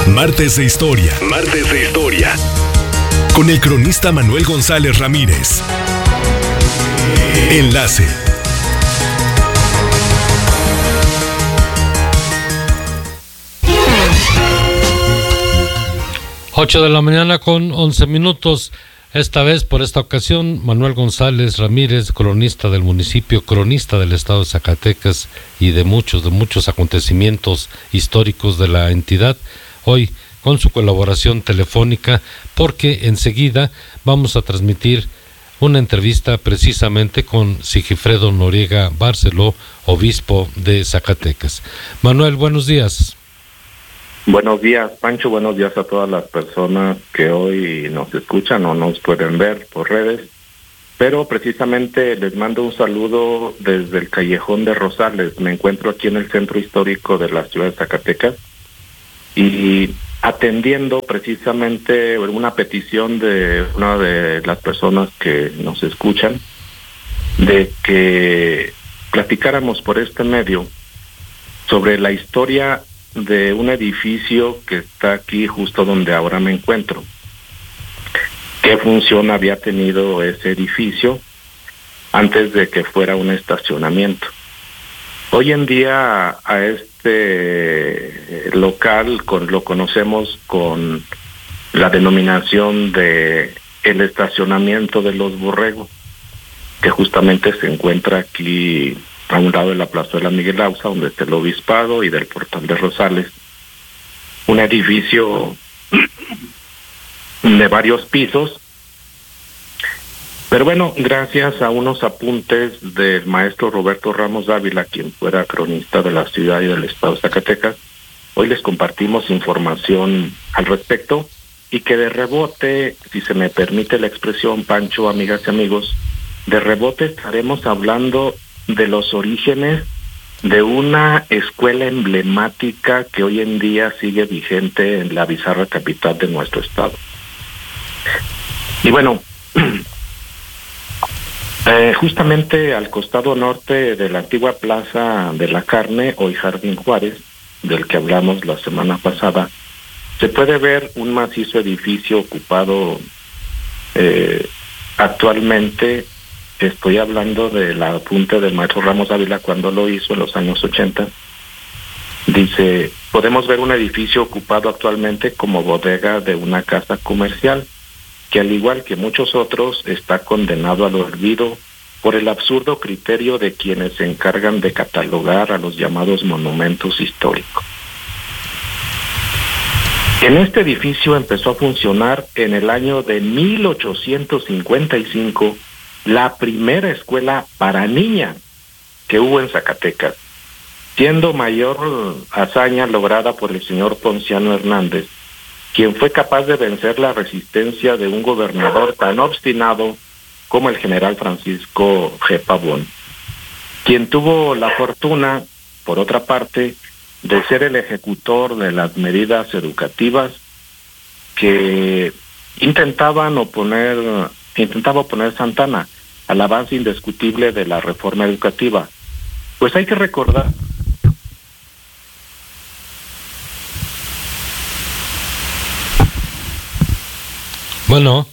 Martes de Historia. Martes de Historia. Con el cronista Manuel González Ramírez. Enlace. Ocho de la mañana con 11 minutos. Esta vez, por esta ocasión, Manuel González Ramírez, cronista del municipio, cronista del estado de Zacatecas y de muchos acontecimientos históricos de la entidad. Hoy, con su colaboración telefónica, porque enseguida vamos a transmitir una entrevista precisamente con Sigifredo Noriega Barceló, obispo de Zacatecas. Manuel, buenos días. Buenos días, Pancho. Buenos días a todas las personas que hoy nos escuchan o nos pueden ver por redes. Pero precisamente les mando un saludo desde el Callejón de Rosales. Me encuentro aquí en el centro histórico de la ciudad de Zacatecas y atendiendo precisamente una petición de una de las personas que nos escuchan de que platicáramos por este medio sobre la historia de un edificio que está aquí justo donde ahora me encuentro. ¿Qué función había tenido ese edificio antes de que fuera un estacionamiento? Hoy en día a este local lo conocemos con la denominación de el estacionamiento de los Borregos, que justamente se encuentra aquí a un lado de la plazuela Miguel Auza, donde está el obispado, y del portal de Rosales. Un edificio de varios pisos. Pero bueno, gracias a unos apuntes del maestro Roberto Ramos Dávila, quien fuera cronista de la ciudad y del estado de Zacatecas, hoy les compartimos información al respecto, y que de rebote, si se me permite la expresión, Pancho, amigas y amigos, de rebote estaremos hablando de los orígenes de una escuela emblemática que hoy en día sigue vigente en la bizarra capital de nuestro estado. Y bueno, justamente al costado norte de la antigua Plaza de la Carne, hoy Jardín Juárez, del que hablamos la semana pasada, se puede ver un macizo edificio ocupado actualmente. Estoy hablando del apunte del maestro Ramos Ávila cuando lo hizo en los años 80. Dice, podemos ver un edificio ocupado actualmente como bodega de una casa comercial, que al igual que muchos otros está condenado al olvido por el absurdo criterio de quienes se encargan de catalogar a los llamados monumentos históricos. En este edificio empezó a funcionar en el año de 1855 la primera escuela para niñas que hubo en Zacatecas, siendo mayor hazaña lograda por el señor Ponciano Hernández, quien fue capaz de vencer la resistencia de un gobernador tan obstinado como el general Francisco G. Pavón, quien tuvo la fortuna, por otra parte, de ser el ejecutor de las medidas educativas que intentaba oponer Santana al avance indiscutible de la reforma educativa. Pues hay que recordar Bueno,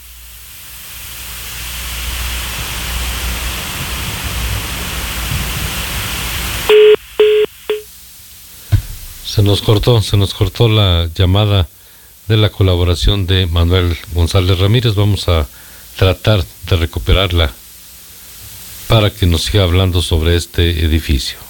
se nos cortó la llamada de la colaboración de Manuel González Ramírez. Vamos a tratar de recuperarla para que nos siga hablando sobre este edificio.